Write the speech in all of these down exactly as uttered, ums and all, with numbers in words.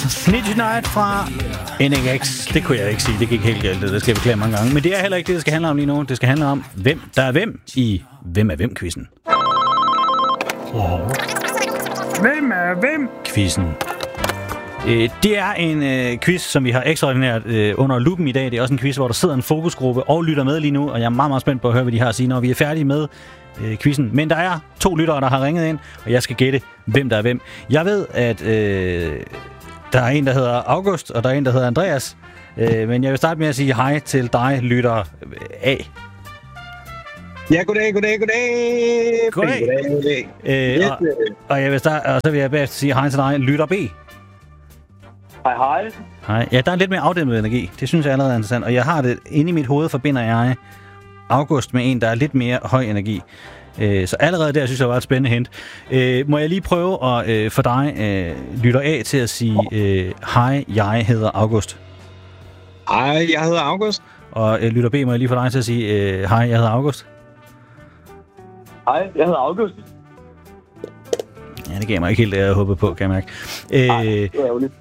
Ninja Night fra N X. Det kunne jeg ikke sige. Det gik helt galt. Det skal jeg beklage mange gange. Men det er heller ikke det, det skal handle om lige nu. Det skal handle om, hvem der er hvem i Hvem er hvem-quizzen. Oh. Hvem er hvem-quizzen. Det er en øh, quiz, som vi har ekstraordinært øh, under lupen i dag. Det er også en quiz, hvor der sidder en fokusgruppe og lytter med lige nu. Og jeg er meget, meget spændt på at høre, hvad de har at sige, når vi er færdige med øh, quizzen. Men der er to lyttere, der har ringet ind, og jeg skal gætte, hvem der er hvem. Jeg ved, at øh, der er en, der hedder August, og der er en, der hedder Andreas. Øh, men jeg vil starte med at sige hej til dig, lytter A. Ja, goddag, goddag, goddag. Goddag. goddag, goddag. Øh, yes. og, og, jeg vil starte, og så vil jeg bagefter sige hej til dig, lytter B. Hej, hej. Hej. Ja, der er lidt mere afdæmpet energi. Det synes jeg allerede er interessant. Og jeg har det inde i mit hoved, forbinder jeg August med en, der er lidt mere høj energi. Øh, så allerede der synes jeg var et spændende hint. Øh, må jeg lige prøve at øh, få dig, øh, lytter A, til at sige øh, hej, jeg hedder August. Hej, jeg hedder August. Og øh, lytter B, må jeg lige få dig til at sige øh, hej, jeg hedder August. Hej, jeg hedder August. Ja, det gav mig ikke helt det, jeg håbede på, kan jeg mærke. Øh, Nej, det er ærgerligt.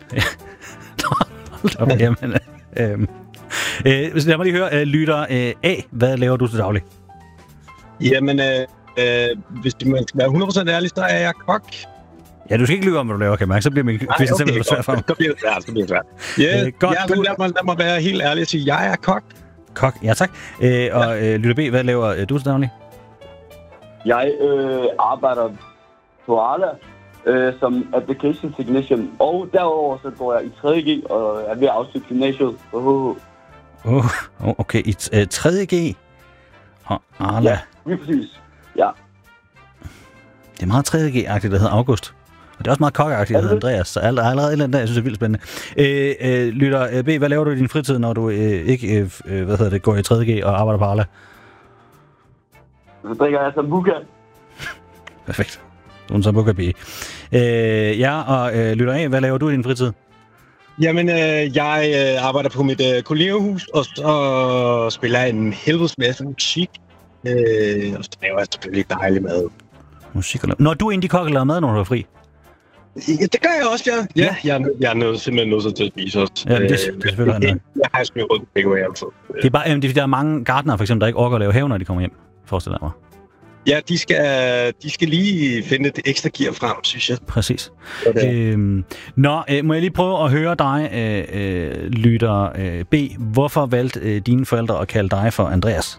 Jamen, øh, øh, lad mig lige høre, øh, lytter øh, A, hvad laver du til daglig? Jamen, øh, øh, hvis man skal være hundrede procent ærlig, så er jeg kok. Ja, du skal ikke lyve om, hvad du laver, kan jeg mærke. Så bliver min quiz okay, simpelthen svært for mig. Så bliver det svært, så bliver det svært. Yeah, øh, godt, ja, du... lad, mig, lad mig være helt ærlig og sige, jeg er kok. Kok, ja tak. Øh, og ja. øh, lytter B, hvad laver øh, du til daglig? Jeg øh, arbejder på Arla øh, som application technician, og derover så går jeg i tredje G og er ved at afslutte gymnasiet på H H. Oh, okay, i uh, tredje G og Arla. Ja, lige præcis. Ja. Det er meget tredje G-agtigt, der hedder August. Og det er også meget kokkeagtigt, der hedder Andreas. Så allerede, allerede et eller andet der, jeg synes, det er vildt spændende. Øh, øh, lytter B, hvad laver du i din fritid, når du øh, ikke øh, hvad hedder det, går i tredje G og arbejder på Arla? Så drikker jeg sambuca. Perfekt. Du er en sambuca B. Øh, ja, og øh, lytter A, hvad laver du i din fritid? Jamen, øh, jeg øh, arbejder på mit øh, kollegehus, og så spiller en helvedes masse musik. Øh, og så laver jeg selvfølgelig dejlig mad. Musik og laver. Når du er indie kok og laver mad, når du er fri? Ja, det gør jeg også, ja. Ja, jeg, jeg er nødt, simpelthen nødt til at spise også. Ja, det, det er selvfølgelig noget. Jeg har smidt rundt på takeaway altid. Det er bare, jamen, det, der er mange gartnere, for eksempel, der ikke orker at lave have, når de kommer hjem, forestiller jeg mig. Ja, de skal, de skal lige finde det ekstra gear frem, synes jeg. Præcis. Øhm, nå, øh, må jeg lige prøve at høre dig, øh, øh, lytter øh, B. Hvorfor valgte øh, dine forældre at kalde dig for Andreas?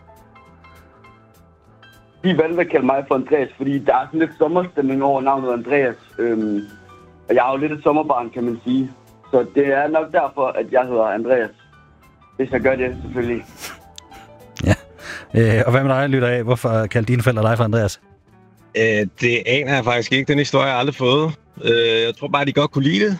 De valgte at kalde mig for Andreas, fordi der er sådan lidt sommerstemning over navnet Andreas. Øhm, og jeg er jo lidt et sommerbarn, kan man sige. Så det er nok derfor, at jeg hedder Andreas. Hvis jeg gør det, selvfølgelig. Ja. Øh, og hvad med dig, lytter af? Hvorfor kaldte dine forældre dig for Andreas? Øh, det aner jeg faktisk ikke. Den historie har jeg aldrig fået. Øh, jeg tror bare, de godt kunne lide det.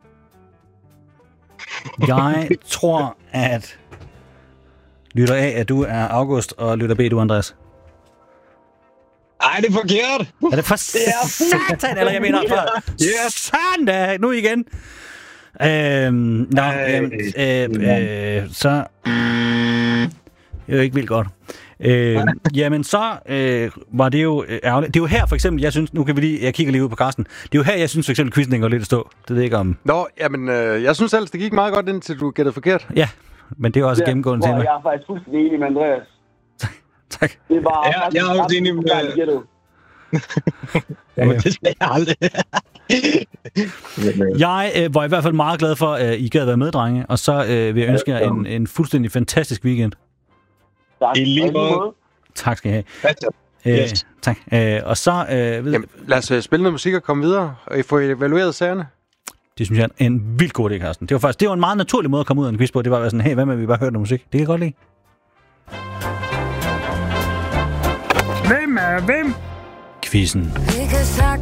Jeg tror, at lytter af, at du er August, og lytter B, du er Andreas. Ej, det er forkert! Er det for satan, eller jeg mener for yes. Sådan da, nu igen. Øhm, nå, øh, øh, øh, så... Det er jo ikke vildt godt. Øh, jamen, så øh, var det jo ærgerligt. Det er jo her, for eksempel, jeg synes... Nu kan vi lige... Jeg kigger lige ud på Carsten. Det er jo her, jeg synes, for eksempel, quizzen går lidt at stå. Det ved jeg ikke om... Nå, jamen, øh, jeg synes ellers, det gik meget godt, indtil du gættede forkert. Ja, men det er jo også ja, gennemgående tema. Jeg er faktisk fuldstændig enig med Andreas. Tak. Det var ja, jeg er også enig med... Jamen, det skal jeg aldrig. Jeg øh, var i hvert fald meget glad for, at I gad at være med, drenge. Og så øh, vil jeg ønske jer en, en fuldstændig fantastisk weekend. Tak. I lige måde. Tak skal I have. Øh, yes. Tak. Øh, og så... Øh, ved... Jamen, lad os uh, spille noget musik og komme videre. Og I får evalueret sagerne. Det synes jeg er en vildt god idé, Carsten. Det var faktisk det var en meget naturlig måde at komme ud af en quiz på. Det var sådan, hey, hvad med, vi bare hørte noget musik? Det kan jeg godt lide. Hvem er hvem? Quizzen. Vi kan